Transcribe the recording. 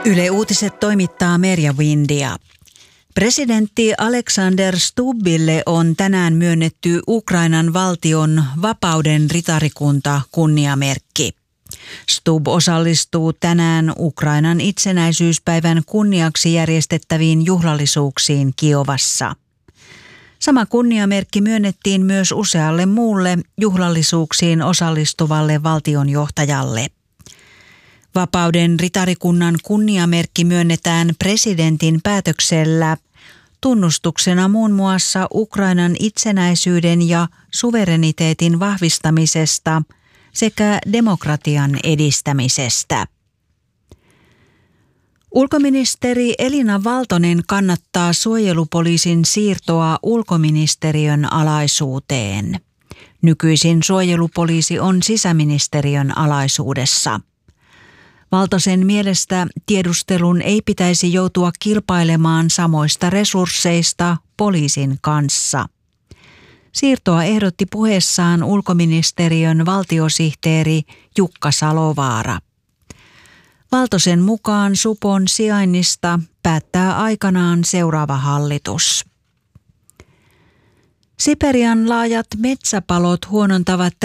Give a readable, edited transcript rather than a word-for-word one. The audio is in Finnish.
Yle Uutiset toimittaa Merja Windia. Presidentti Alexander Stubbille on tänään myönnetty Ukrainan valtion vapauden ritarikunta kunniamerkki. Stubb osallistuu tänään Ukrainan itsenäisyyspäivän kunniaksi järjestettäviin juhlallisuuksiin Kiovassa. Sama kunniamerkki myönnettiin myös usealle muulle juhlallisuuksiin osallistuvalle valtionjohtajalle. Vapauden ritarikunnan kunniamerkki myönnetään presidentin päätöksellä tunnustuksena muun muassa Ukrainan itsenäisyyden ja suvereniteetin vahvistamisesta sekä demokratian edistämisestä. Ulkoministeri Elina Valtonen kannattaa suojelupoliisin siirtoa ulkoministeriön alaisuuteen. Nykyisin suojelupoliisi on sisäministeriön alaisuudessa. Valtosen mielestä tiedustelun ei pitäisi joutua kilpailemaan samoista resursseista poliisin kanssa. Siirtoa ehdotti puheessaan ulkoministeriön valtiosihteeri Jukka Salovaara. Valtosen mukaan supon sijainnista päättää aikanaan seuraava hallitus. Siperian laajat metsäpalot huonontavat